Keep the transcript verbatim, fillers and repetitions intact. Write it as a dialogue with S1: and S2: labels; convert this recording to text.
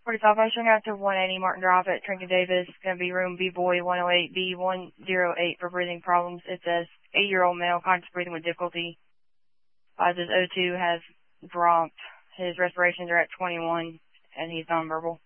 S1: forty-five, I showing out to one eighty Martin Drive at Trinket Davis. Going to be room B-Boy one oh eight B one oh eight for breathing problems. It says eight-year-old male, conscious breathing with difficulty. Advises O two has dropped. His respirations are at twenty-one, and he's nonverbal.